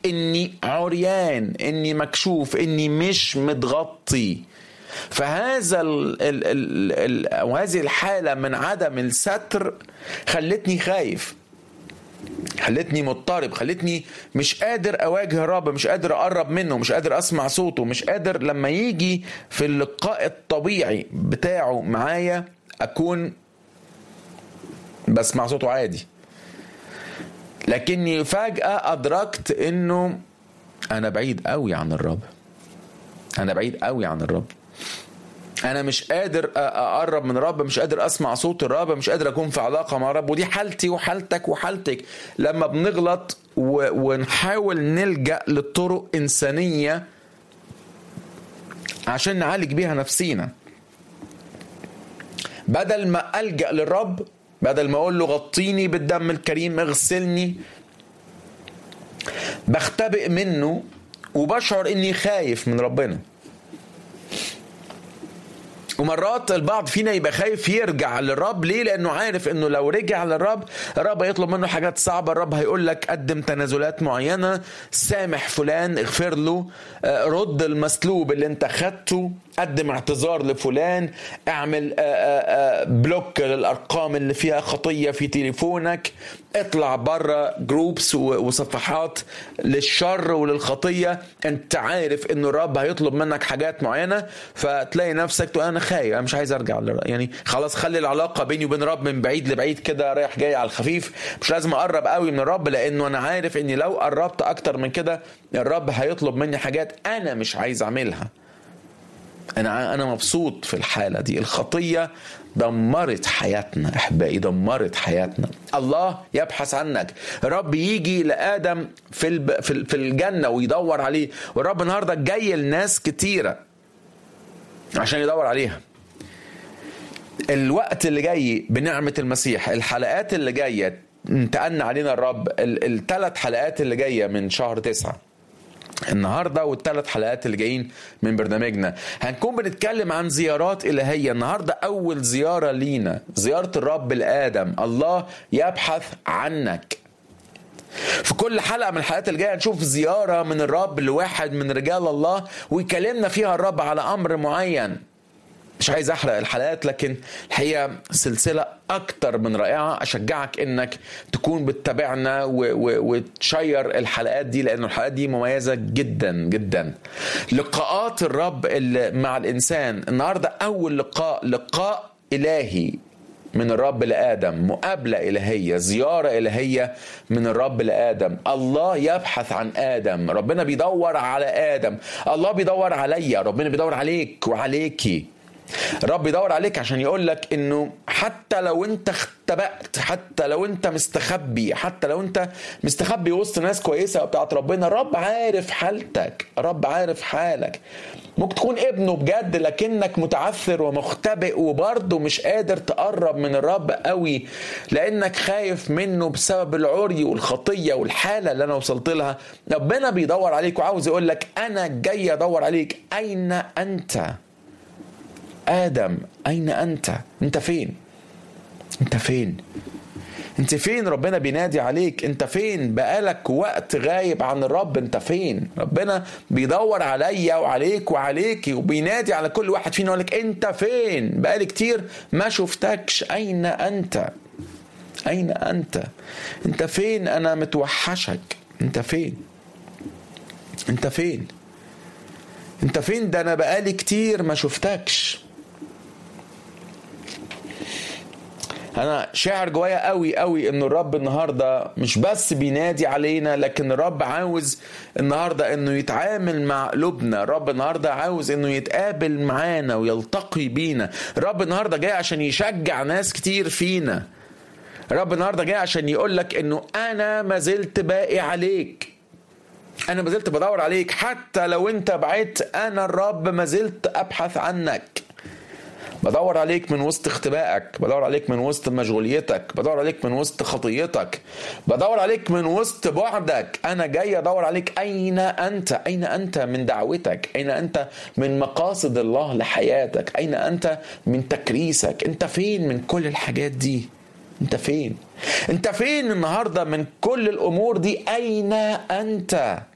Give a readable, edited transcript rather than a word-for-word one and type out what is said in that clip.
إني عريان، إني مكشوف، إني مش متغطي. فهذا وهذه الحالة من عدم الستر خلتني خايف، خلتني مضطرب، خلتني مش قادر أواجه الرب، مش قادر أقرب منه، مش قادر أسمع صوته، مش قادر لما يجي في اللقاء الطبيعي بتاعه معايا أكون بسمع صوته عادي. لكني فجأة أدركت إنه أنا بعيد قوي عن الرب، أنا بعيد قوي عن الرب، أنا مش قادر أقرب من الرب، مش قادر أسمع صوت الرب، مش قادر أكون في علاقة مع الرب. ودي حالتي وحالتك وحالتك لما بنغلط ونحاول نلجأ للطرق إنسانية عشان نعالج بيها نفسينا، بدل ما ألجأ للرب، بدل ما أقول له غطيني بالدم الكريم، اغسلني، بختبئ منه وبشعر إني خايف من ربنا. ومرات البعض فينا يبقى خايف يرجع للرب. ليه؟ لأنه عارف أنه لو رجع للرب، الرب هيطلب منه حاجات صعبة، الرب هيقول لك قدم تنازلات معينة، سامح فلان، اغفر له، رد المسلوب اللي انت خدته، قدم اعتذار لفلان، اعمل بلوك للأرقام اللي فيها خطية في تليفونك، اطلع برا جروبس وصفحات للشر وللخطية. انت عارف انه الرب هيطلب منك حاجات معينة، فتلاقي نفسك تقول انا خايف، انا مش عايز ارجع يعني خلاص خلي العلاقة بيني وبين الرب من بعيد لبعيد كده، رايح جاي على الخفيف، مش لازم اقرب قوي من الرب، لانه انا عارف اني لو قربت اكتر من كده الرب هيطلب مني حاجات انا مش عايز اعملها. أنا مبسوط في الحالة دي. الخطية دمرت حياتنا أحبائي، دمرت حياتنا. الله يبحث عنك، الرب يجي لآدم في الجنة ويدور عليه، والرب النهاردة جاي لناس كتيرة عشان يدور عليها. الوقت اللي جاي بنعمة المسيح، الحلقات اللي جاية انتقلنا علينا الرب، الثلاث حلقات اللي جاية من شهر 9 النهاردة، والثلاث حلقات اللي جايين من برنامجنا هنكون بنتكلم عن زيارات إلهية. النهاردة أول زيارة لينا، زيارة الرب لآدم. الله يبحث عنك. في كل حلقة من الحلقات اللي جاية هنشوف زيارة من الرب لواحد من رجال الله، ويكلمنا فيها الرب على أمر معين. مش عايز أحرق الحلقات، لكن الحقيقة سلسلة أكتر من رائعة. أشجعك إنك تكون بتتابعنا وتشير الحلقات دي، لأن الحلقات دي مميزة جدا جدا. لقاءات الرب مع الإنسان النهاردة، أول لقاء إلهي من الرب لآدم، مقابلة إلهية، زيارة إلهية من الرب لآدم. الله يبحث عن آدم، ربنا بيدور على آدم، الله بيدور عليا، ربنا بيدور عليك وعليكي. الرب يدور عليك عشان يقول لك انه حتى لو انت اختبأت، حتى لو انت مستخبي، حتى لو انت مستخبي وسط ناس كويسة وبتاعت ربنا، الرب عارف حالتك، الرب عارف حالك. ممكن تكون ابنه بجد لكنك متعثر ومختبئ وبرضه مش قادر تقرب من الرب قوي لانك خايف منه بسبب العري والخطية والحالة اللي انا وصلت لها. ربنا بيدور عليك وعاوز يقول لك انا جاي ادور عليك. اين انت آدم؟ أين أنت؟ أنت فين؟ أنت فين؟ أنت فين؟ ربنا بينادي عليك. أنت فين؟ بقالك وقت غايب عن الرب. أنت فين؟ ربنا بيدور عليا وعليك وعليكي، وبينادي على كل واحد فينا يقول لك أنت فين؟ بقالي كتير ما شفتكش. أين أنت؟ أين أنت؟ أنت فين؟ أنا متوحشك. أنت فين؟ أنت فين؟ أنت فين؟ ده أنا بقالي كتير ما شفتكش. أنا شاعر جوايا قوي قوي إنه الرب النهاردة مش بس بينادي علينا، لكن الرب عاوز النهاردة إنه يتعامل مع قلوبنا. الرب النهاردة عاوز إنه يتقابل معانا ويلتقي بينا. الرب النهاردة جاي عشان يشجع ناس كتير فينا. الرب النهاردة جاي عشان يقول لك إنه أنا ما زلت باقي عليك، أنا ما زلت بدور عليك، حتى لو أنت بعدت أنا الرب ما زلت أبحث عنك. بدور عليك من وسط اختبائك، بدور عليك من وسط مشغوليتك، بدور عليك من وسط خطيتك، بدور عليك من وسط بعدك. أنا جاي أدور عليك. أين أنت؟ أين أنت من دعوتك؟ أين أنت من مقاصد الله لحياتك؟ أين أنت من تكريسك؟ أنت فين من كل الحاجات دي؟ أنت فين؟ أنت فين النهاردة من كل الأمور دي؟ أين أنت؟